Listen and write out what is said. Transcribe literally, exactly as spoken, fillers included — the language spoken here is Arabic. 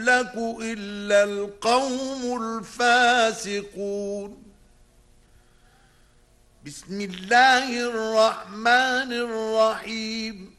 يهلك إلا القوم الفاسقون. بسم الله الرحمن الرحيم.